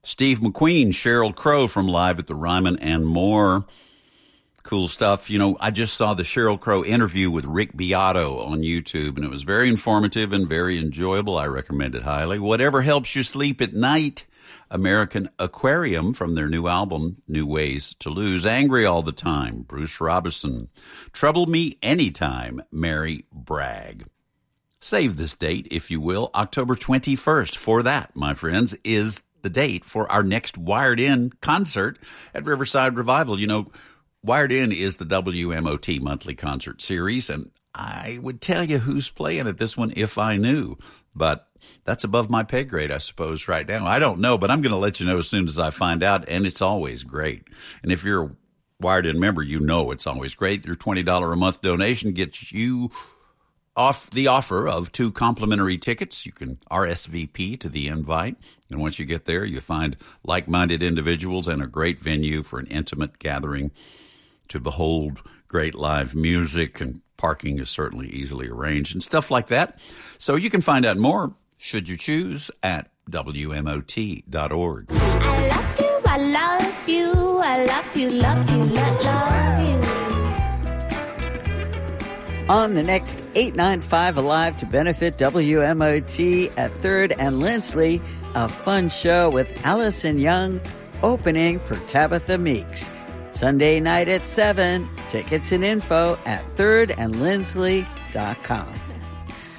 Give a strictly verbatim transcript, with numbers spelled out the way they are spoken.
Steve McQueen, Sheryl Crow from Live at the Ryman, and more. Cool stuff. You know, I just saw the Sheryl Crow interview with Rick Beato on YouTube, and it was very informative and very enjoyable. I recommend it highly. Whatever helps you sleep at night. American Aquarium from their new album, New Ways to Lose. Angry All the Time, Bruce Robison. Trouble Me Anytime, Mary Bragg. Save this date, if you will, October twenty-first. For that, my friends, is the date for our next Wired In concert at Riverside Revival. You know, Wired In is the W M O T monthly concert series, and I would tell you who's playing at this one if I knew, but that's above my pay grade, I suppose, right now. I don't know, but I'm going to let you know as soon as I find out, and it's always great. And if you're a Wired In member, you know it's always great. Your twenty dollars a month donation gets you off the offer of two complimentary tickets. You can R S V P to the invite, and once you get there, you find like-minded individuals and a great venue for an intimate gathering to behold great live music, and parking is certainly easily arranged and stuff like that. So you can find out more, should you choose, at W M O T dot org. I love you, I love you, I love you, love you, love, love you. On the next eight ninety-five Alive to benefit W M O T at third and Lindsley, a fun show with Allison Young opening for Tabitha Meeks. Sunday night at seven. Tickets and info at third and lindsley dot com.